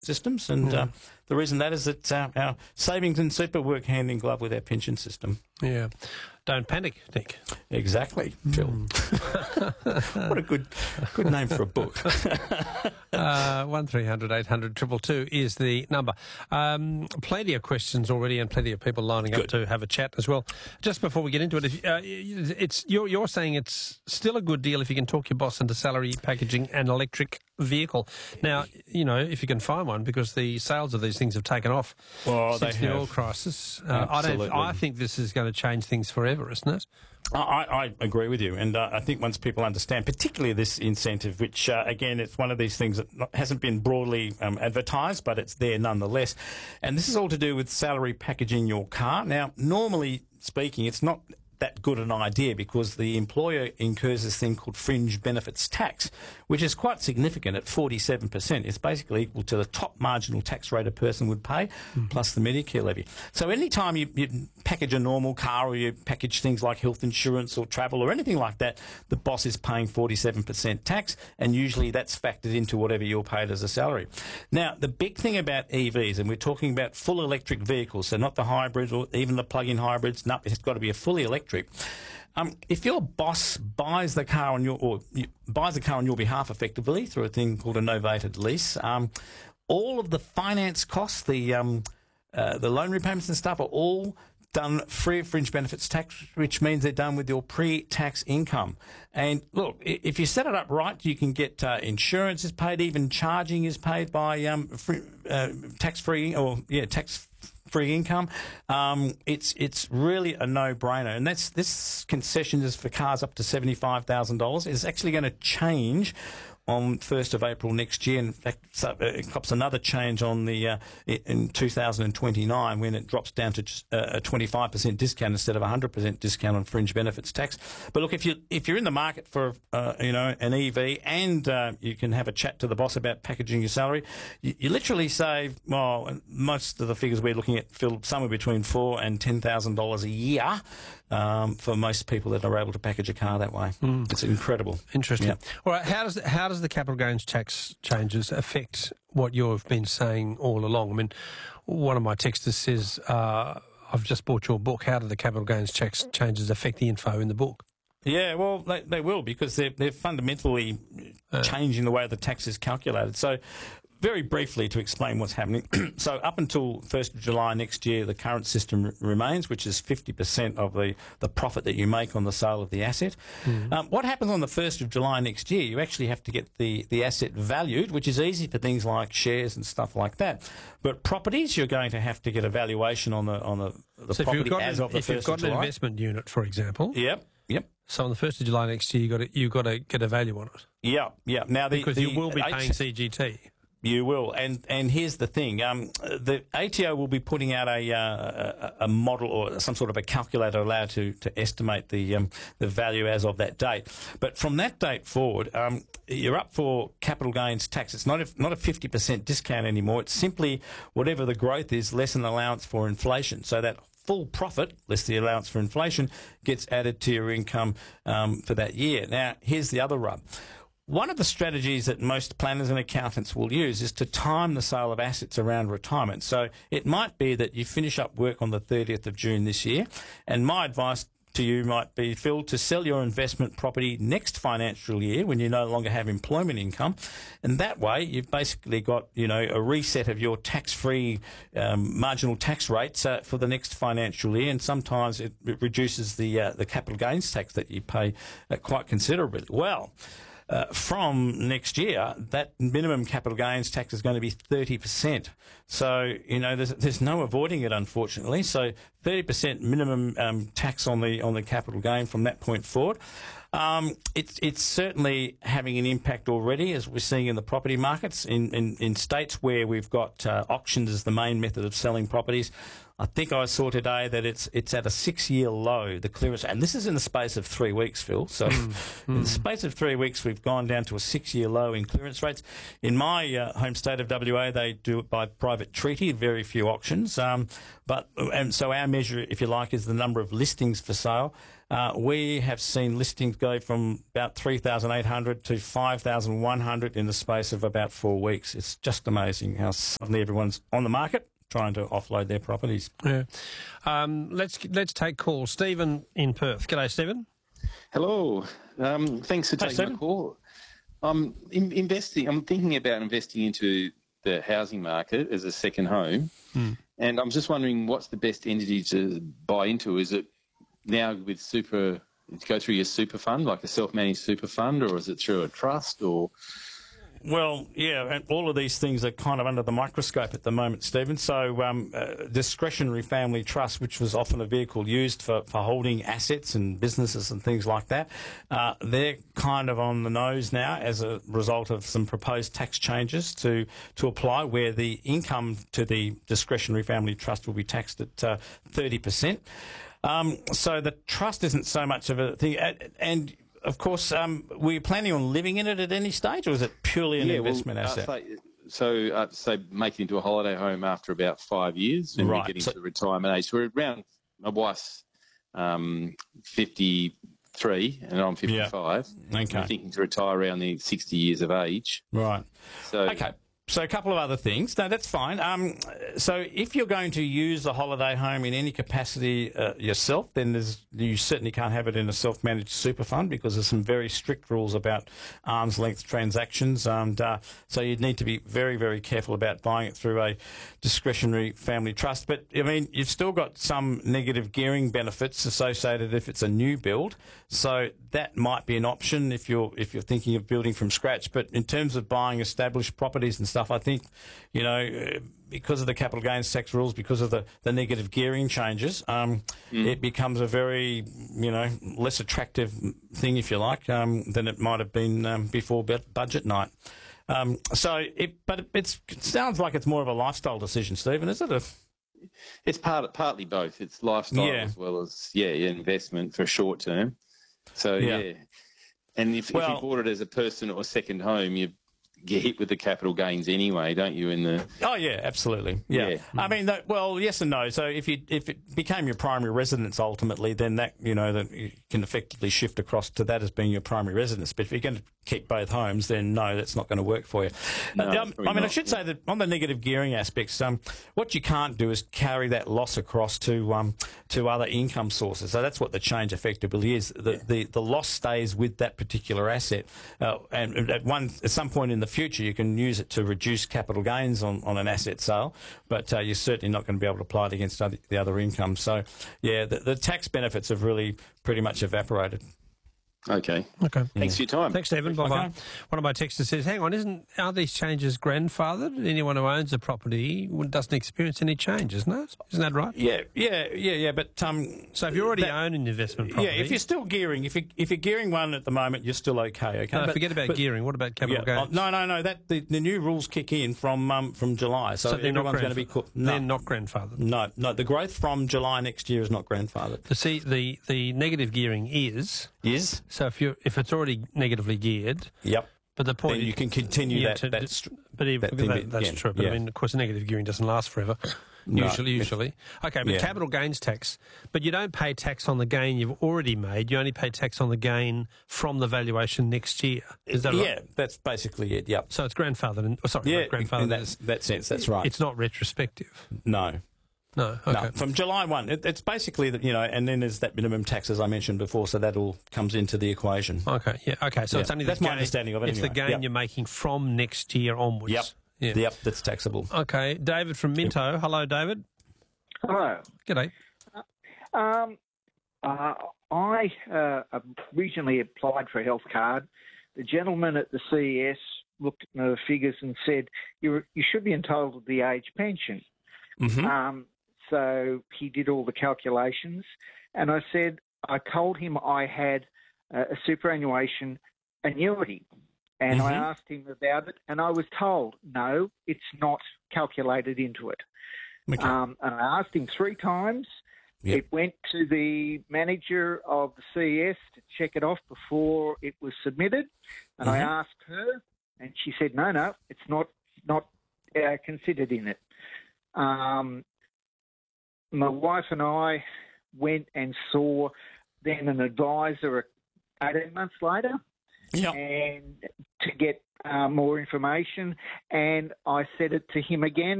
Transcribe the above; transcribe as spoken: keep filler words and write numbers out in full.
systems, and Yeah. uh, the reason that is that uh, our savings and super work hand in glove with our pension system. Yeah. Don't panic, Nick. Exactly, Phil. What a good good name for a book. uh, one three hundred eight hundred two two two is the number. Um, plenty of questions already and plenty of people lining Good. up to have a chat as well. Just before we get into it, if, uh, it's you're, you're saying it's still a good deal if you can talk your boss into salary packaging an electric vehicle. Now, you know, if you can find one, because the sales of these things have taken off Well, since they the have. oil crisis. Uh, I don't. Absolutely. I think this is going to change things forever, isn't it? I, I agree with you, and uh, I think once people understand, particularly this incentive, which uh, again, it's one of these things that not, hasn't been broadly um, advertised, but it's there nonetheless. And this is all to do with salary packaging your car. Now, normally speaking, it's not that good an idea because the employer incurs this thing called fringe benefits tax, which is quite significant at forty-seven percent. It's basically equal to the top marginal tax rate a person would pay, mm-hmm. plus the Medicare levy. So any time you, you package a normal car or you package things like health insurance or travel or anything like that, the boss is paying forty-seven percent tax, and usually that's factored into whatever you're paid as a salary. Now, the big thing about E Vs, and we're talking about full electric vehicles, so not the hybrids or even the plug-in hybrids, no, it's got to be a fully electric. Um, if your boss buys the car on your or you, buys the car on your behalf effectively through a thing called a novated lease, um, all of the finance costs, the um, uh, the loan repayments and stuff are all done free of fringe benefits tax, which means they're done with your pre-tax income. And look, if you set it up right, you can get uh, insurance is paid, even charging is paid by um, free, uh, tax-free or yeah tax. free income. Um, it's it's really a no-brainer, and that's this concession is for cars up to seventy-five thousand dollars. It's actually going to change on first of April next year. In fact, so it cops another change on the uh, in two thousand twenty-nine when it drops down to just a twenty-five percent discount instead of a one hundred percent discount on fringe benefits tax. But look, if you if you're in the market for uh, you know an E V and uh, you can have a chat to the boss about packaging your salary, you, you literally save well most of the figures we're looking at, Phil, somewhere between four and ten thousand dollars a year um, for most people that are able to package a car that way. Mm. It's incredible. Interesting. Yeah. All right, how does how does the capital gains tax changes affect what you've been saying all along? I mean, one of my texters says, uh, I've just bought your book. How do the capital gains tax changes affect the info in the book? Yeah, well, they, they will because they're, they're fundamentally uh. changing the way the tax is calculated. So very briefly to explain what's happening. So up until first of July next year, the current system r- remains, which is fifty percent of the, the profit that you make on the sale of the asset. Mm. Um, what happens on the first of July next year, you actually have to get the, the asset valued, which is easy for things like shares and stuff like that. But properties, you're going to have to get a valuation on the on the, the so property got, as of the if first you've got of July. An investment unit, for example. Yep, yep. So on the first of July next year, you got to you got to get a value on it. Yeah, yeah. Now the, because the you will be H- paying C G T. You will, and and here's the thing: um, the A T O will be putting out a, uh, a a model or some sort of a calculator allowed to to estimate the um, the value as of that date. But from that date forward, um, you're up for capital gains tax. It's not a, not a fifty percent discount anymore. It's simply whatever the growth is less an allowance for inflation. So that full profit, less the allowance for inflation, gets added to your income um, for that year. Now, here's the other rub. One of the strategies that most planners and accountants will use is to time the sale of assets around retirement. So it might be that you finish up work on the thirtieth of June this year, and my advice to you might be, Phil, to sell your investment property next financial year when you no longer have employment income. And that way you've basically got, you know, a reset of your tax-free um, marginal tax rates uh, for the next financial year. And sometimes it, it reduces the uh, the capital gains tax that you pay uh, quite considerably. Well, Uh, from next year, that minimum capital gains tax is going to be thirty percent. So, you know, there's, there's no avoiding it, unfortunately. So thirty percent minimum um, tax on the on the capital gain from that point forward. Um, it's it's certainly having an impact already, as we're seeing in the property markets. In, in, in states where we've got uh, auctions as the main method of selling properties, I think I saw today that it's it's at a six-year low, the clearance, and this is in the space of three weeks, Phil. So mm, in mm. the space of three weeks, we've gone down to a six-year low in clearance rates. In my uh, home state of W A, they do it by private treaty, very few auctions. Um, but and so our measure, if you like, is the number of listings for sale. Uh, we have seen listings go from about three thousand eight hundred to five thousand one hundred in the space of about four weeks. It's just amazing how suddenly everyone's on the market trying to offload their properties. Yeah. Um, let's let's take calls. Stephen in Perth. G'day, Stephen. Hello. Um, thanks for Hey, taking Stephen. my call. I'm in, investing. I'm thinking about investing into the housing market as a second home, Hmm. and I'm just wondering what's the best entity to buy into. Is it now with super? To go through your super fund, like a self-managed super fund, or is it through a trust, or? Well, yeah, and all of these things are kind of under the microscope at the moment, Stephen. So um, uh, discretionary family trust, which was often a vehicle used for, for holding assets and businesses and things like that, uh, they're kind of on the nose now as a result of some proposed tax changes to, to apply where the income to the discretionary family trust will be taxed at uh, thirty percent. Um, so the trust isn't so much of a thing. And of course, um, were you planning on living in it at any stage, or is it purely an Yeah, investment well, asset? Uh, so, so, uh, so make it into a holiday home after about five years, and Right. we're getting So- to retirement age. So we're around. My wife's um, fifty-three, and I'm fifty-five. Okay. I'm thinking to retire around the sixty years of age. Right. So, Okay. So a couple of other things. No, that's fine. Um, so if you're going to use a holiday home in any capacity uh, yourself, then there's, you certainly can't have it in a self-managed super fund because there's some very strict rules about arm's length transactions. And uh, so you'd need to be very, very careful about buying it through a discretionary family trust. But, I mean, you've still got some negative gearing benefits associated if it's a new build. So that might be an option if you're if you're thinking of building from scratch. But in terms of buying established properties and stuff, I think, you know, uh, because of the capital gains tax rules, because of the, the negative gearing changes, um, mm. it becomes a very, you know, less attractive thing, if you like, um, than it might have been um, before budget night. Um, so, it, but it's, it sounds like it's more of a lifestyle decision, Stephen, is it? A, It's part partly both. It's lifestyle Yeah. as well as yeah, investment for short term. So Yeah. yeah, and if, Well- if you bought it as a person or second home, you get hit with the capital gains anyway, don't you? In the Oh yeah, absolutely. Yeah, Yeah. I mean, that, well, yes and no. So if you if it became your primary residence ultimately, then that you know that you can effectively shift across to that as being your primary residence. But if you're going to keep both homes, then no, that's not going to work for you. No, Uh, um, probably I mean, I not. should say that on the negative gearing aspects, um, what you can't do is carry that loss across to um, to other income sources. So that's what the change effectively is. The the, the loss stays with that particular asset, uh, and at one at some point in the future, you can use it to reduce capital gains on, on an asset sale, but uh, you're certainly not going to be able to apply it against other, the other income. So, yeah, the, the tax benefits have really pretty much evaporated. okay. Okay. Thanks for your time. Thanks, Stephen. Bye bye. Okay. One of my texters says, hang on, isn't are these changes grandfathered? Anyone who owns a property doesn't experience any changes, no? Isn't that right? Yeah, yeah, yeah, yeah. But um, So if you already that- own an investment property... yeah, if you're still gearing, if you if you're gearing one at the moment, you're still okay. Okay, no, But- forget about but- gearing. What about capital Yeah, oh, gains? no, no, no. That the, the new rules kick in from um, from July, so, So they're not, everyone's going to be grandfa- co- no, they're not grandfathered. no, no. The growth from July next year is not grandfathered. The, see, the, the negative gearing is... Is So if you if it's already negatively geared, yep. but the point Then you can continue yeah, that. to- that str- but even, that thing that, bit that's again. true. But Yeah. I mean, of course, negative gearing doesn't last forever. No. Usually, usually. Okay, but Yeah. capital gains tax. But you don't pay tax on the gain you've already made. You only pay tax on the gain from the valuation next year. Is that right? Yeah, that's basically it. Yep. So it's grandfathered. In, oh, sorry, Yeah, not grandfathered. in that, that sense, that's right. It's not retrospective. no, No. Okay. no. From July one, it, it's basically that you know, and then there's that minimum tax as I mentioned before, so that all comes into the equation. Okay. Yeah. Okay. So Yeah. it's only That's the my gain, understanding of it It's the anyway. gain Yep. you're making from next year onwards. Yep. Yeah. Yep, that's taxable. Okay. David from Minto. Hello, David. Hello. G'day. Um, uh, I uh, originally applied for a health card. The gentleman at the C E S looked at the figures and said, you you should be entitled to the age pension. Mm-hmm. Um, so he did all the calculations. And I said, I told him I had uh, a superannuation annuity. And I Mhm. asked him about it, and I was told, no, it's not calculated into it. Okay. Um, and I asked him three times. Yep. It went to the manager of the C E S to check it off before it was submitted. And I Mhm. asked her, and she said, no, no, it's not not uh, considered in it. Um, my wife and I went and saw then an advisor eighteen months later, Yeah. and to get uh, more information. And I said it to him again.